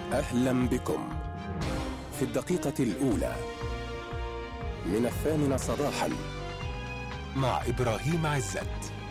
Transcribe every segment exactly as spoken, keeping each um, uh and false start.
أهلا بكم في الدقيقة الأولى من الثامنة صباحا مع إبراهيم عزت.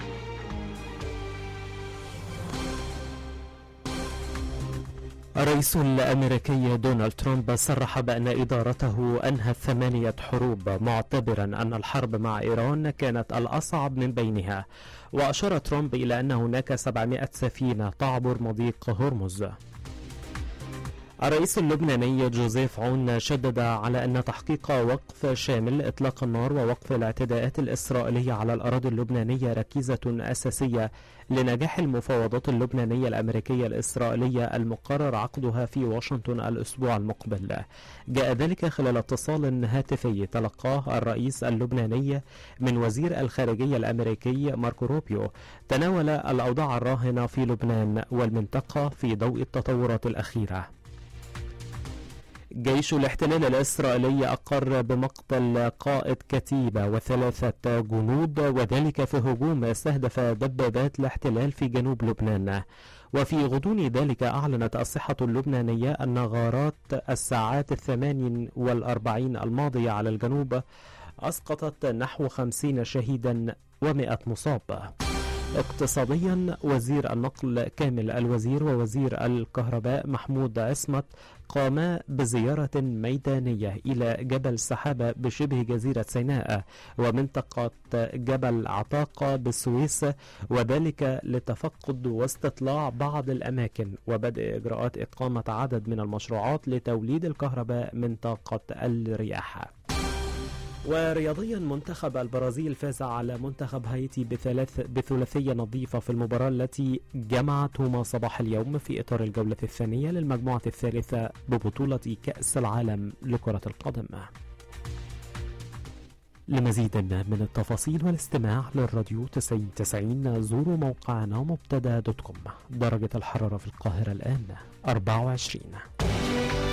الرئيس الأمريكي دونالد ترامب صرح بأن إدارته أنهت ثمانية حروب، معتبرا أن الحرب مع إيران كانت الأصعب من بينها. وأشار ترامب إلى أن هناك سبعمائة سفينة تعبر مضيق هرمز. الرئيس اللبناني جوزيف عون شدد على أن تحقيق وقف شامل إطلاق النار ووقف الاعتداءات الإسرائيلية على الأراضي اللبنانية ركيزة أساسية لنجاح المفاوضات اللبنانية الأمريكية الإسرائيلية المقرر عقدها في واشنطن الأسبوع المقبل. جاء ذلك خلال اتصال هاتفي تلقاه الرئيس اللبناني من وزير الخارجية الأمريكي ماركو روبيو تناول الأوضاع الراهنة في لبنان والمنطقة في ضوء التطورات الأخيرة. جيش الاحتلال الإسرائيلي أقر بمقتل قائد كتيبة وثلاثة جنود، وذلك في هجوم استهدف دبابات الاحتلال في جنوب لبنان. وفي غضون ذلك أعلنت الصحة اللبنانية أن غارات الساعات الثمان والأربعين الماضية على الجنوب أسقطت نحو خمسين شهيدا ومئة مصاب. اقتصاديا، وزير النقل كامل الوزير ووزير الكهرباء محمود عصمت قاما بزيارة ميدانية إلى جبل سحابة بشبه جزيرة سيناء ومنطقة جبل عطاقة بالسويس، وذلك لتفقد واستطلاع بعض الأماكن وبدء إجراءات إقامة عدد من المشروعات لتوليد الكهرباء من طاقة الرياح. ورياضيا، منتخب البرازيل فاز على منتخب هايتي بثلاث بثلاثية نظيفة في المباراة التي جمعتهما صباح اليوم في إطار الجولة الثانية للمجموعة الثالثة ببطولة كأس العالم لكرة القدم. لمزيد من التفاصيل والاستماع للراديو تسعين تسعين زوروا موقعنا مبتدا دوت كوم. درجة الحرارة في القاهرة الآن أربعة وعشرين.